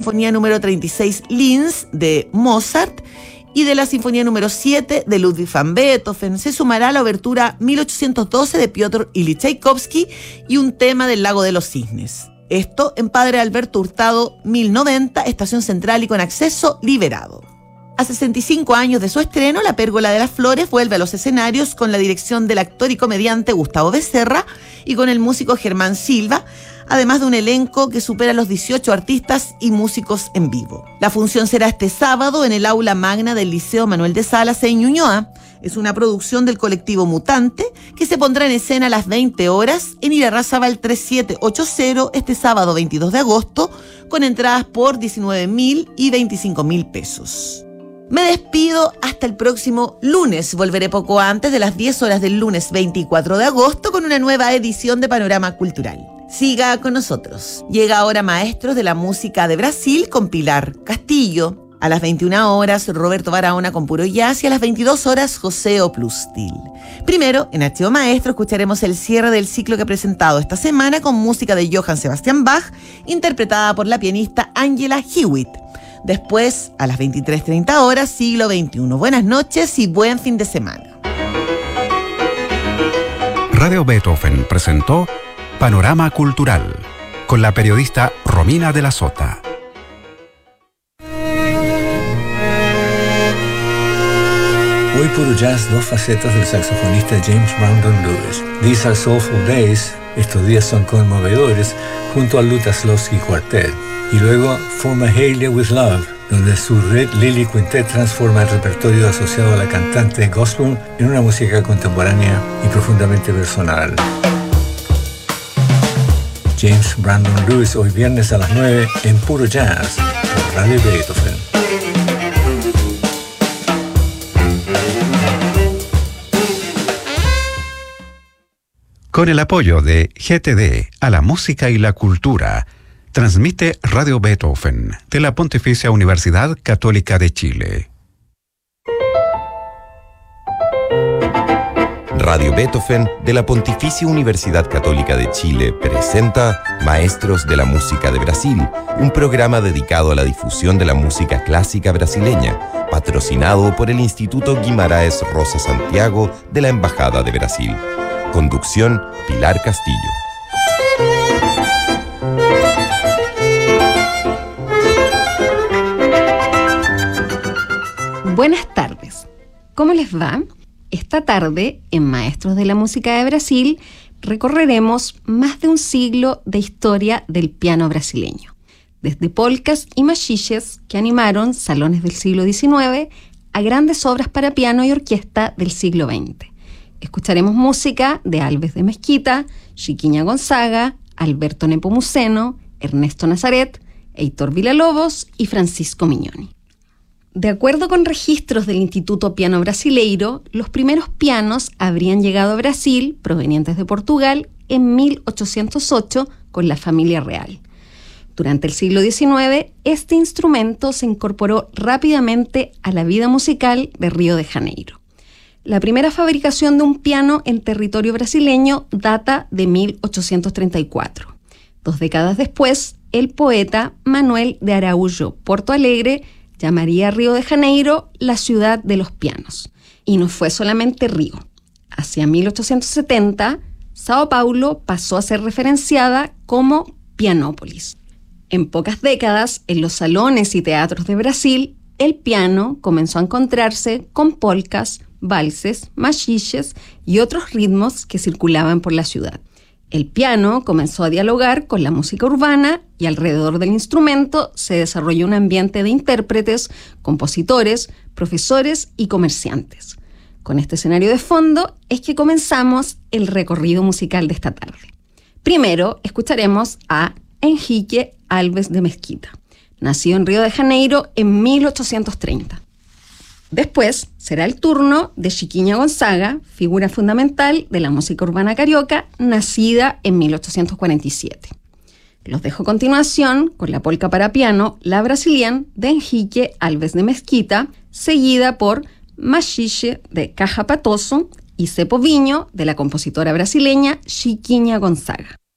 Sinfonía número 36 Linz de Mozart y de la Sinfonía número 7 de Ludwig van Beethoven. Se sumará la obertura 1812 de Piotr Ilich Tchaikovsky y un tema del Lago de los Cisnes. Esto en Padre Alberto Hurtado 1090, Estación Central y con acceso liberado. A 65 años de su estreno, La Pérgola de las Flores vuelve a los escenarios con la dirección del actor y comediante Gustavo Becerra y con el músico Germán Silva, además de un elenco que supera los 18 artistas y músicos en vivo. La función será este sábado en el aula magna del Liceo Manuel de Salas en Ñuñoa. Es una producción del colectivo Mutante que se pondrá en escena a las 20 horas en Irarrázaval 3780 este sábado 22 de agosto con entradas por 19.000 y 25.000 pesos. Me despido hasta el próximo lunes. Volveré poco antes de las 10 horas del lunes 24 de agosto con una nueva edición de Panorama Cultural. Siga con nosotros. Llega ahora Maestros de la Música de Brasil con Pilar Castillo. A las 21 horas Roberto Barahona con Puro Jazz y a las 22 horas José Oplustil. Primero, en Archivo Maestro escucharemos el cierre del ciclo que he presentado esta semana con música de Johann Sebastian Bach, interpretada por la pianista Angela Hewitt. Después, a las 23:30 horas, Siglo XXI. Buenas noches y buen fin de semana. Radio Beethoven presentó Panorama Cultural con la periodista Romina de la Sota. Hoy Puro Jazz, dos facetas del saxofonista James Brandon Lewis. These Are Soulful Days, estos días son conmovedores, junto al Lutoslawski Quartet. Y luego For Mahalia with Love, donde su Red Lily Quintet transforma el repertorio asociado a la cantante gospel en una música contemporánea y profundamente personal. James Brandon Lewis, hoy viernes a las 9 en Puro Jazz, por Radio Beethoven. Con el apoyo de GTD a la música y la cultura, transmite Radio Beethoven de la Pontificia Universidad Católica de Chile. Radio Beethoven de la Pontificia Universidad Católica de Chile presenta Maestros de la Música de Brasil, un programa dedicado a la difusión de la música clásica brasileña, patrocinado por el Instituto Guimarães Rosa Santiago de la Embajada de Brasil. Conducción, Pilar Castillo. Buenas tardes. ¿Cómo les va? Esta tarde, en Maestros de la Música de Brasil, recorreremos más de un siglo de historia del piano brasileño, desde polcas y machiches que animaron salones del siglo XIX a grandes obras para piano y orquesta del siglo XX. Escucharemos música de Alves de Mesquita, Chiquinha Gonzaga, Alberto Nepomuceno, Ernesto Nazaret, Heitor Villa-Lobos y Francisco Mignoni. De acuerdo con registros del Instituto Piano Brasileiro, los primeros pianos habrían llegado a Brasil, provenientes de Portugal, en 1808 con la familia real. Durante el siglo XIX, este instrumento se incorporó rápidamente a la vida musical de Río de Janeiro. La primera fabricación de un piano en territorio brasileño data de 1834. 2 décadas después, el poeta Manuel de Araújo Porto Alegre llamaría a Río de Janeiro la ciudad de los pianos. Y no fue solamente Río. Hacia 1870, Sao Paulo pasó a ser referenciada como Pianópolis. En pocas décadas, en los salones y teatros de Brasil, el piano comenzó a encontrarse con polcas, valses, machiches y otros ritmos que circulaban por la ciudad. El piano comenzó a dialogar con la música urbana y alrededor del instrumento se desarrolló un ambiente de intérpretes, compositores, profesores y comerciantes. Con este escenario de fondo es que comenzamos el recorrido musical de esta tarde. Primero escucharemos a Henrique Alves de Mesquita, nacido en Río de Janeiro en 1830. Después será el turno de Chiquinha Gonzaga, figura fundamental de la música urbana carioca, nacida en 1847. Los dejo a continuación con la polca para piano La Brasilienne de Henrique Alves de Mesquita, seguida por Machixe de Caja Patoso y Cepovinho de la compositora brasileña Chiquinha Gonzaga.